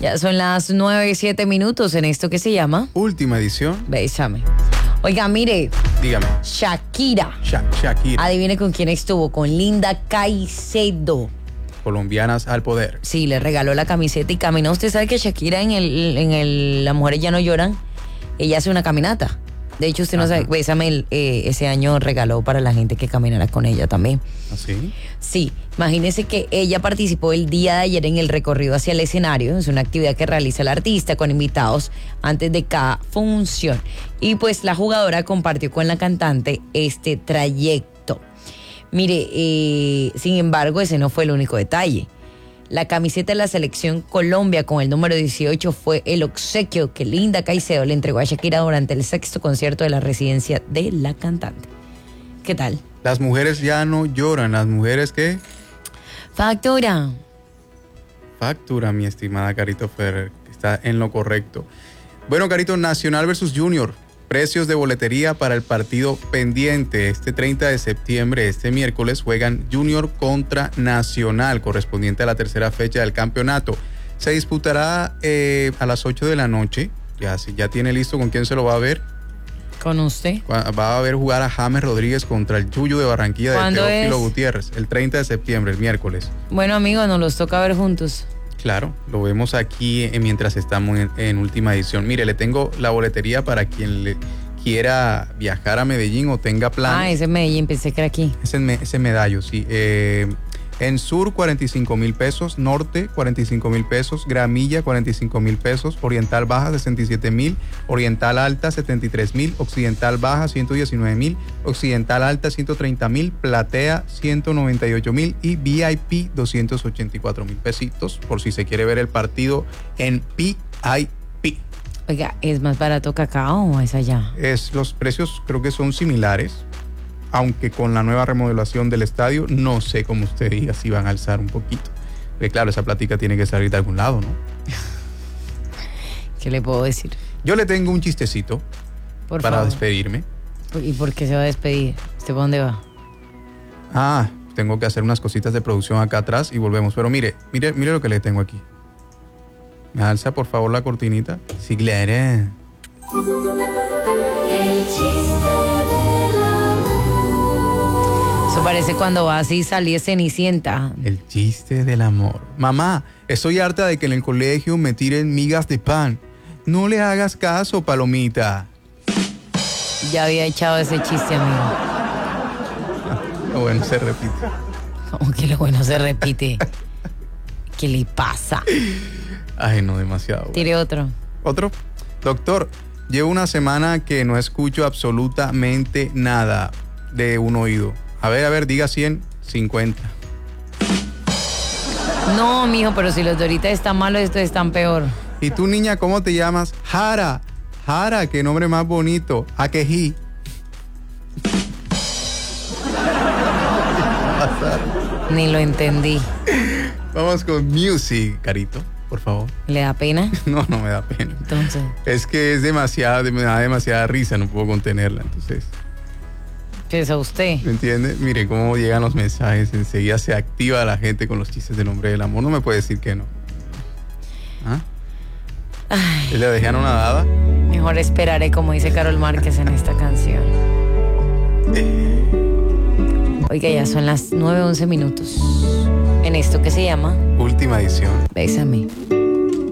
Ya son las 9:07 en esto que se llama Última edición. Bésame. Oiga, mire. Dígame. Shakira. Shakira. Adivine con quién estuvo, con Linda Caicedo. Colombianas al poder. Sí, le regaló la camiseta y caminó. Usted sabe que Shakira Las Mujeres Ya No Lloran, ella hace una caminata. De hecho, usted no sabe, Bésame ese año regaló para la gente que caminara con ella también. ¿Ah, sí? Sí, imagínese que ella participó el día de ayer en el recorrido hacia el escenario. Es una actividad que realiza el artista con invitados antes de cada función. Y pues la jugadora compartió con la cantante este trayecto. Mire, sin embargo, ese no fue el único detalle. La camiseta de la selección Colombia con el número 18 fue el obsequio que Linda Caicedo le entregó a Shakira durante el 6º concierto de la residencia de la cantante. ¿Qué tal? Las mujeres ya no lloran. ¿Las mujeres qué? Factura. Factura, mi estimada Carito Ferrer. Está en lo correcto. Bueno, Carito, Nacional versus Junior. Precios de boletería para el partido pendiente. Este 30 de septiembre, este miércoles, juegan Junior contra Nacional, correspondiente a la tercera fecha del campeonato. Se disputará a las 8 de la noche. Ya tiene listo con quién se lo va a ver. ¿Con usted? Va a ver jugar a James Rodríguez contra el Yuyu de Barranquilla de Teófilo Gutiérrez. El 30 de septiembre, el miércoles. Bueno, amigos, nos los toca ver juntos. Claro, lo vemos aquí mientras estamos en última edición. Mire, le tengo la boletería para quien le quiera viajar a Medellín o tenga planes. Ese es Medellín, pensé que era aquí. Ese Medallo, sí. En sur, 45,000 pesos. Norte, 45,000 pesos. Gramilla, 45,000 pesos. Oriental Baja, 67,000. Oriental Alta, 73,000. Occidental Baja, 119,000. Occidental Alta, 130,000. Platea, 198,000. Y VIP, 284,000 pesitos. Por si se quiere ver el partido en VIP. Oiga, ¿es más barato Cacao o es allá? Los precios creo que son similares. Aunque con la nueva remodelación del estadio, no sé cómo usted diga si van a alzar un poquito. Porque claro, esa platica tiene que salir de algún lado, ¿no? ¿Qué le puedo decir? Yo le tengo un chistecito para despedirme. ¿Y por qué se va a despedir? ¿Usted para dónde va? Tengo que hacer unas cositas de producción acá atrás y volvemos. Pero mire lo que le tengo aquí. ¿Me alza por favor la cortinita? Sí, claro. El chiste. Eso parece cuando vas y salí Cenicienta. El chiste del amor. Mamá, estoy harta de que en el colegio me tiren migas de pan. No le hagas caso, palomita. Ya había echado ese chiste, amigo. Lo bueno se repite. ¿Cómo que lo bueno se repite? ¿Qué le pasa? Ay, no, demasiado. Bueno. Tire otro. ¿Otro? Doctor, llevo una semana que no escucho absolutamente nada de un oído. A ver, diga 100, 50. No, mijo, pero si los de ahorita están malos, estos están peor. ¿Y tú, niña, cómo te llamas? Jara. Jara, qué nombre más bonito. Akeji. Ni lo entendí. Vamos con music, Carito, por favor. ¿Le da pena? No me da pena. Entonces. Es que me da demasiada risa, no puedo contenerla, entonces. ¿Qué es a usted? ¿Me entiende? Mire cómo llegan los mensajes, enseguida se activa la gente con los chistes del hombre del amor. No me puede decir que no. ¿Le dejé anonadada? Mejor esperaré, como dice Carol Márquez en esta canción. Oiga, ya son las 9:11 en esto que se llama Última edición. Bésame.